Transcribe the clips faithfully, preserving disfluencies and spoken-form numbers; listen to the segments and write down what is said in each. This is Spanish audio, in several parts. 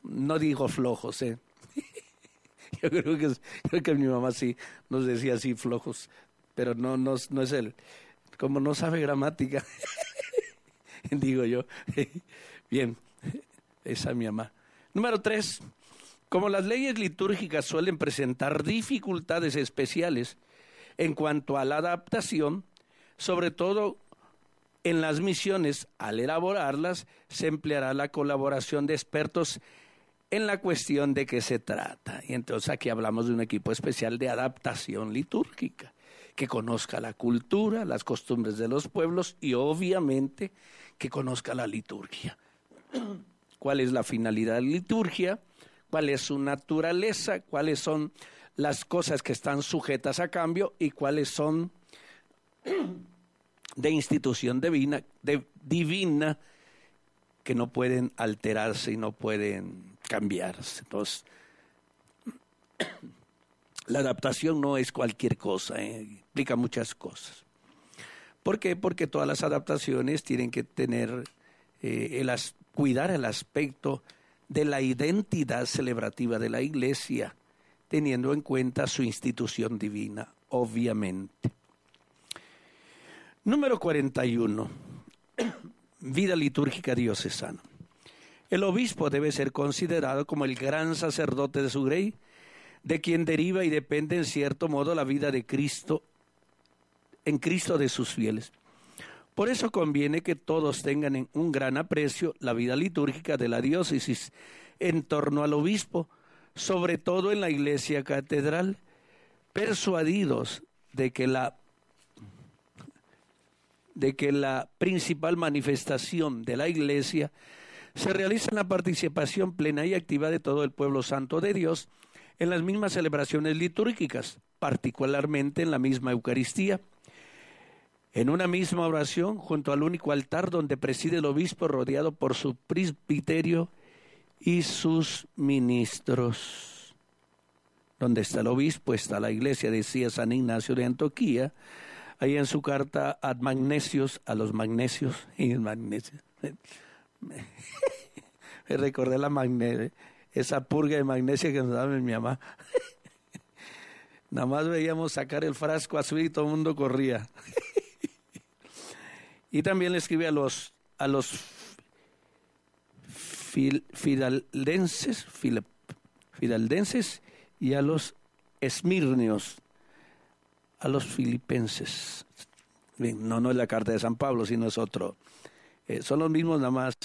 no digo flojos, ¿eh? Yo creo que, creo que mi mamá sí nos decía así flojos, pero no, no, no es él. Como no sabe gramática, digo yo. Bien, esa es mi mamá. Número tres, como las leyes litúrgicas suelen presentar dificultades especiales en cuanto a la adaptación, sobre todo en las misiones, al elaborarlas, se empleará la colaboración de expertos en la cuestión de qué se trata. Y entonces aquí hablamos de un equipo especial de adaptación litúrgica, que conozca la cultura, las costumbres de los pueblos y obviamente que conozca la liturgia. ¿Cuál es la finalidad de la liturgia? ¿Cuál es su naturaleza? ¿Cuáles son las cosas que están sujetas a cambio? ¿Y cuáles son de institución divina, de, divina que no pueden alterarse y no pueden cambiarse? Entonces, la adaptación no es cualquier cosa, ¿eh? Implica muchas cosas. ¿Por qué? Porque todas las adaptaciones tienen que tener, eh, el as, cuidar el aspecto de la identidad celebrativa de la Iglesia, teniendo en cuenta su institución divina, obviamente. Número cuarenta y uno. Vida litúrgica diocesana. El obispo debe ser considerado como el gran sacerdote de su grey, de quien deriva y depende en cierto modo la vida de Cristo, en Cristo de sus fieles. Por eso conviene que todos tengan en un gran aprecio la vida litúrgica de la diócesis en torno al obispo, sobre todo en la iglesia catedral, persuadidos de que la de que la principal manifestación de la Iglesia se realiza en la participación plena y activa de todo el pueblo santo de Dios en las mismas celebraciones litúrgicas, particularmente en la misma Eucaristía, en una misma oración junto al único altar donde preside el obispo rodeado por su presbiterio y sus ministros. Donde está el obispo está la Iglesia, decía San Ignacio de Antioquía, ahí en su carta ad Magnesios, a los magnesios, y magnesios. Me recordé la magnesia, esa purga de magnesia que nos daba mi mamá. Nada más veíamos sacar el frasco azul y todo el mundo corría. Y también le escribe a los a los fil, fidaldenses, fil, fidaldenses y a los esmirnios, a los filipenses. Bien, no, no es la carta de San Pablo, sino es otro. Eh, son los mismos, nada más.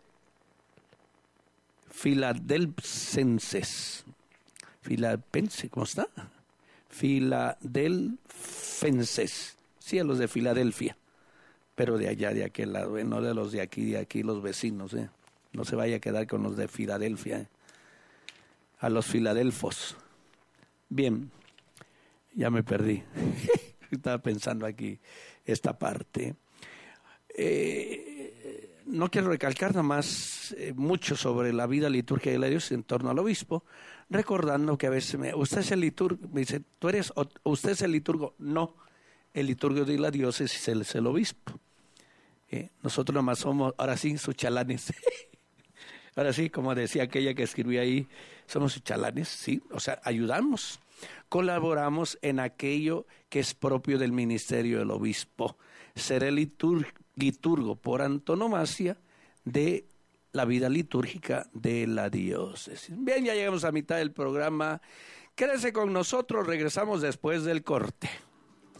Filadelfenses. Filadelfense, ¿cómo está? Filadelfenses. Sí, a los de Filadelfia. Pero de allá, de aquel lado, ¿eh? No de los de aquí, de aquí, los vecinos, ¿eh? No se vaya a quedar con los de Filadelfia, ¿eh? A los filadelfos. Bien. Ya me perdí. Estaba pensando aquí esta parte. Eh, no quiero recalcar nada más eh, mucho sobre la vida litúrgica de la Dios en torno al obispo, recordando que a veces me, usted es el liturgo, me dice, ¿tú eres, o, usted es el liturgo? No, el liturgo de la diócesis es el obispo. Eh, nosotros nomás somos, ahora sí, sus chalanes. Ahora sí, como decía aquella que escribía ahí, somos sus chalanes, sí, o sea, ayudamos. Colaboramos en aquello que es propio del ministerio del obispo, ser el litur- liturgo por antonomasia de la vida litúrgica de la diócesis. Bien, ya llegamos a mitad del programa. Quédese con nosotros, regresamos después del corte.